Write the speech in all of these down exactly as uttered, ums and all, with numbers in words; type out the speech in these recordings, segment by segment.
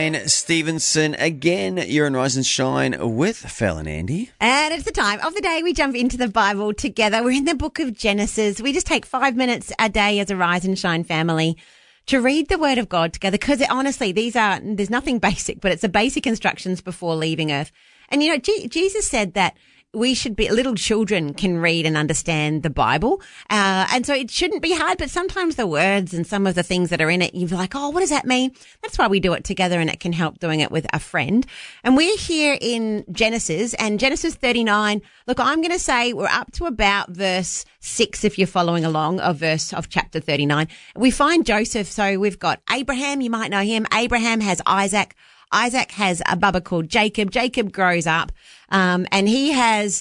Jane Stevenson. Again, you're in Rise and Shine with Fel and Andy. And it's the time of the day we jump into the Bible together. We're in the book of Genesis. We just take five minutes a day as a Rise and Shine family to read the Word of God together, because honestly, these are, there's nothing basic, but it's the basic instructions before leaving earth. And, you know, G- Jesus said that we should be, little children can read and understand the Bible. Uh, and so it shouldn't be hard, but sometimes the words and some of the things that are in it, you're like, oh, what does that mean? That's why we do it together, and it can help doing it with a friend. And we're here in Genesis, and Genesis thirty-nine. Look, I'm going to say we're up to about verse six, if you're following along, of verse of chapter thirty-nine. We find Joseph. So we've got Abraham. You might know him. Abraham has Isaac. Isaac has a bubba called Jacob. Jacob grows up, um, and he has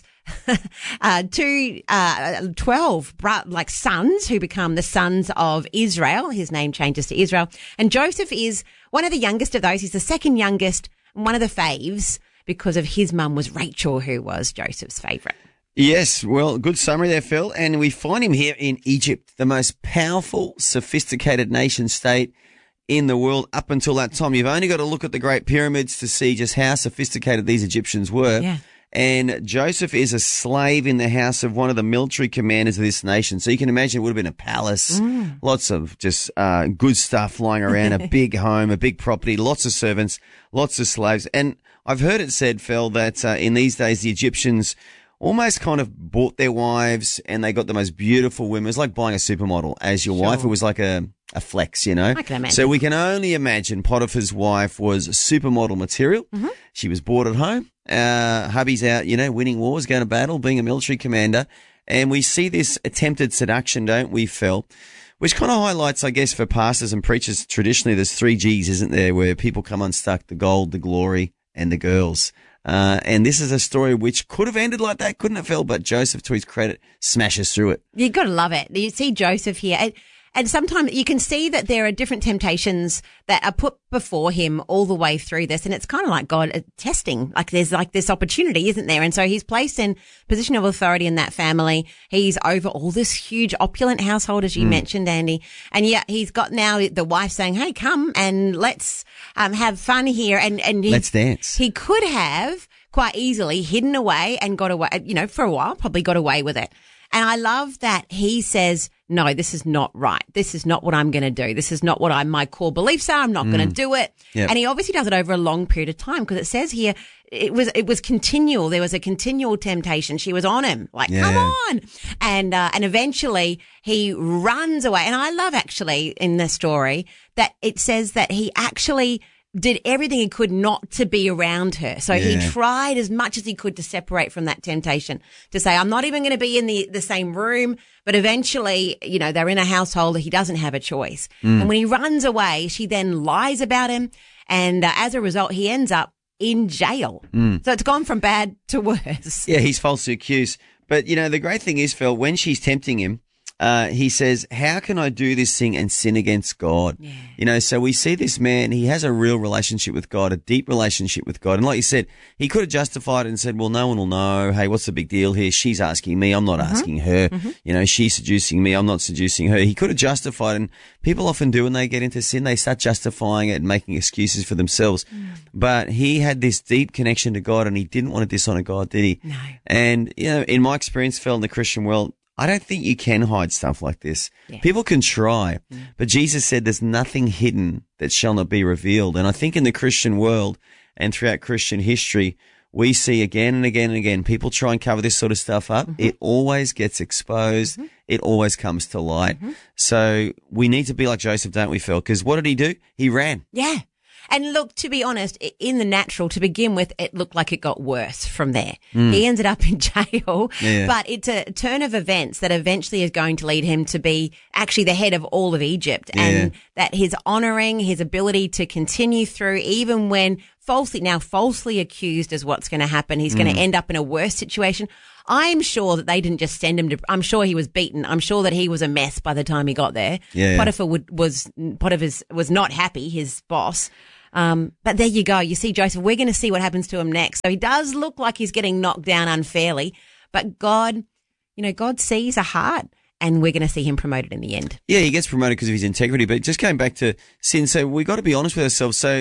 uh, two, uh, twelve bro- like sons who become the sons of Israel. His name changes to Israel. And Joseph is one of the youngest of those. He's the second youngest, one of the faves, because of his mum was Rachel, who was Joseph's favourite. Yes, well, good summary there, Phil. And we find him here in Egypt, the most powerful, sophisticated nation state in the world up until that time. You've only got to look at the Great Pyramids to see just how sophisticated these Egyptians were. Yeah. And Joseph is a slave in the house of one of the military commanders of this nation. So you can imagine it would have been a palace, mm. lots of just uh, good stuff lying around, a big home, a big property, lots of servants, lots of slaves. And I've heard it said, Phil, that uh, in these days the Egyptians almost kind of bought their wives, and they got the most beautiful women. It was like buying a supermodel as your sure. wife. It was like a, a flex, you know. I can imagine. So we can only imagine Potiphar's wife was supermodel material. Mm-hmm. She was bored at home. Uh, hubby's out, you know, winning wars, going to battle, being a military commander. And we see this attempted seduction, don't we, Phil? Which kind of highlights, I guess, for pastors and preachers, traditionally there's three G's, isn't there, where people come unstuck: the gold, the glory, and the girls. Uh, and this is a story which could have ended like that, couldn't it, Phil? But Joseph, to his credit, smashes through it. You've got to love it. You see Joseph here. And, and sometimes you can see that there are different temptations that are put before him all the way through this. And it's kind of like God testing. Like there's like this opportunity, isn't there? And so he's placed in position of authority in that family. He's over all this huge opulent household, as you mm. mentioned, Andy. And yet he's got now the wife saying, hey, come and let's um, have fun here. And, and he, let's dance. He could have quite easily hidden away and got away, you know, for a while, probably got away with it. And I love that he says, no, this is not right. This is not what I'm going to do. This is not what I, my core beliefs are. I'm not mm. going to do it. Yep. And he obviously does it over a long period of time, because it says here it was, it was continual. There was a continual temptation. She was on him, like, yeah. come on. And, uh, and eventually he runs away. And I love actually in the story that it says that he actually did everything he could not to be around her. So yeah. he tried as much as he could to separate from that temptation, to say, I'm not even going to be in the, the same room. But eventually, you know, they're in a household that he doesn't have a choice. Mm. And when he runs away, she then lies about him. And uh, as a result, he ends up in jail. Mm. So it's gone from bad to worse. Yeah, he's falsely accused. But, you know, the great thing is, Phil, when she's tempting him, Uh, he says, how can I do this thing and sin against God? Yeah. You know, so we see this man, he has a real relationship with God, a deep relationship with God. And like you said, he could have justified it and said, well, no one will know. Hey, what's the big deal here? She's asking me. I'm not mm-hmm. asking her. Mm-hmm. You know, she's seducing me. I'm not seducing her. He could have justified it. And people often do when they get into sin. They start justifying it and making excuses for themselves. Mm. But he had this deep connection to God, and he didn't want to dishonor God, did he? No. And, you know, in my experience, Phil, in the Christian world, I don't think you can hide stuff like this. Yeah. People can try, mm. but Jesus said there's nothing hidden that shall not be revealed. And I think in the Christian world and throughout Christian history, we see again and again and again, people try and cover this sort of stuff up. Mm-hmm. It always gets exposed. Mm-hmm. It always comes to light. Mm-hmm. So we need to be like Joseph, don't we, Phil? Because what did he do? He ran. Yeah. And look, to be honest, in the natural, to begin with, it looked like it got worse from there. Mm. He ended up in jail, yeah. but it's a turn of events that eventually is going to lead him to be actually the head of all of Egypt, yeah. and that his honoring, his ability to continue through, even when falsely, now falsely accused is what's going to happen. He's mm. going to end up in a worse situation. I'm sure that they didn't just send him to, I'm sure he was beaten. I'm sure that he was a mess by the time he got there. Yeah, Potiphar would, was, Potiphar was not happy, his boss. Um, but there you go. You see Joseph, we're going to see what happens to him next. So he does look like he's getting knocked down unfairly, but God, you know, God sees a heart, and we're going to see him promoted in the end. Yeah, he gets promoted because of his integrity, but just going back to sin. So we got to be honest with ourselves. So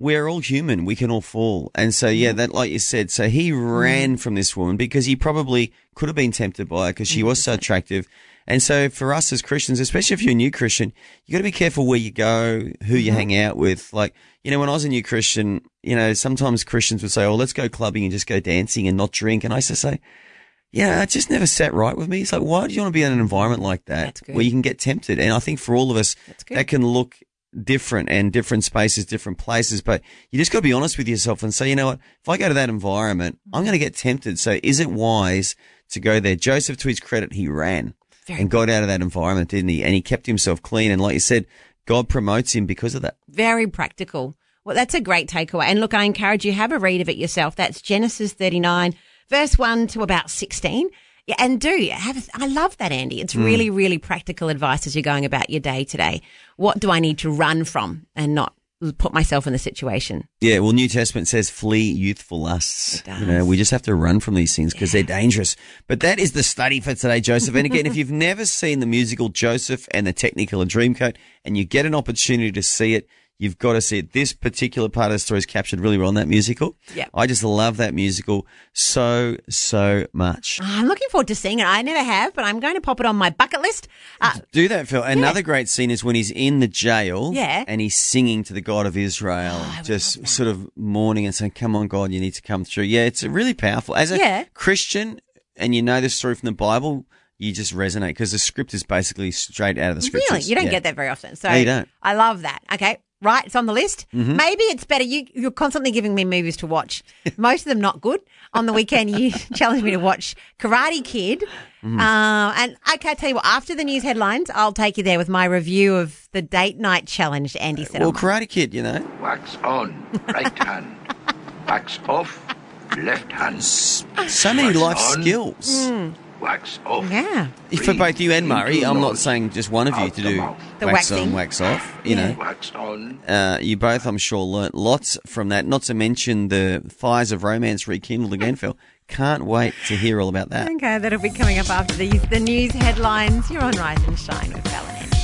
we're all human. We can all fall. And so, yeah, that, like you said, so he ran from this woman because he probably could have been tempted by her because she was so attractive. And so for us as Christians, especially if you're a new Christian, you got to be careful where you go, who you hang out with. Like, you know, when I was a new Christian, you know, sometimes Christians would say, oh, let's go clubbing and just go dancing and not drink. And I used to say, yeah, it just never sat right with me. It's like, why do you want to be in an environment like that where you can get tempted? And I think for all of us, that can look different and different spaces, different places, but you just got to be honest with yourself and say, you know what, if I go to that environment, I'm going to get tempted. So is it wise to go there? Joseph, to his credit, he ran Very and got out of that environment, didn't he? And he kept himself clean. And like you said, God promotes him because of that. Very practical. Well, that's a great takeaway. And look, I encourage you, have a read of it yourself. That's Genesis thirty-nine, verse one to about sixteen. Yeah, and do have. A, I love that, Andy. It's mm. really, really practical advice as you're going about your day today. What do I need to run from and not put myself in the situation? Yeah, well, New Testament says flee youthful lusts. It does. You know, we just have to run from these things because yeah. they're dangerous. But that is the study for today, Joseph. And again, if you've never seen the musical Joseph and the Technicolor Dreamcoat, and you get an opportunity to see it, you've got to see it. This particular part of the story is captured really well in that musical. Yeah, I just love that musical so, so much. I'm looking forward to seeing it. I never have, but I'm going to pop it on my bucket list. Uh, Do that, Phil. Another yeah. great scene is when he's in the jail yeah. and he's singing to the God of Israel, oh, just sort of mourning and saying, come on, God, you need to come through. Yeah, it's really powerful. As a yeah. Christian, and you know this story from the Bible, you just resonate because the script is basically straight out of the scriptures. Really? You don't yeah. get that very often. So no, you don't. I love that. Okay. Right, it's on the list. Mm-hmm. Maybe it's better. You, you're constantly giving me movies to watch. Most of them not good. On the weekend, you challenged me to watch Karate Kid. Mm-hmm. Uh, and okay, I'll tell you what, after the news headlines, I'll take you there with my review of the date night challenge Andy said. Well, Karate Kid, you know. Wax on, right hand. Wax off, left hand. So many wax life on, skills. Mm. Wax off. Yeah. For both you and Murray, I'm not saying just one of you to do the wax waxing. on, wax off. You yeah. know, wax on. Uh, you both, I'm sure, learnt lots from that. Not to mention the fires of romance rekindled again, Phil. Can't wait to hear all about that. Okay, that'll be coming up after these the news headlines. You're on Rise and Shine with Val and Andy.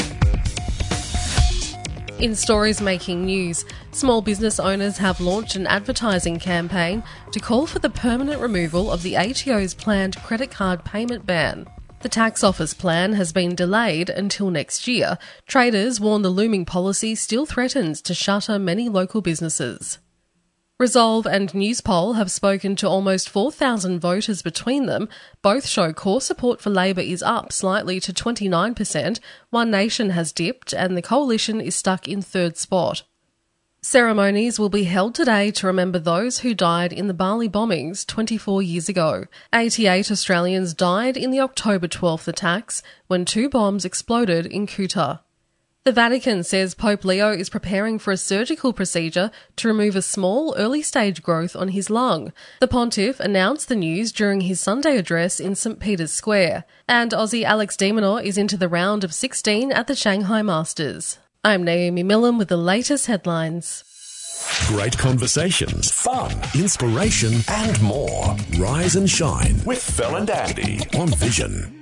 In stories making news, small business owners have launched an advertising campaign to call for the permanent removal of the A T O's planned credit card payment ban. The tax office plan has been delayed until next year. Traders warn the looming policy still threatens to shutter many local businesses. Resolve and Newspoll have spoken to almost four thousand voters between them. Both show core support for Labor is up slightly to twenty-nine percent. One Nation has dipped and the coalition is stuck in third spot. Ceremonies will be held today to remember those who died in the Bali bombings twenty-four years ago. eighty-eight Australians died in the October twelfth attacks when two bombs exploded in Kuta. The Vatican says Pope Leo is preparing for a surgical procedure to remove a small, early-stage growth on his lung. The pontiff announced the news during his Sunday address in St Peter's Square. And Aussie Alex de Minaur is into the round of sixteen at the Shanghai Masters. I'm Naomi Millam with the latest headlines. Great conversations, fun, inspiration and more. Rise and Shine with Phil and Andy on Vision.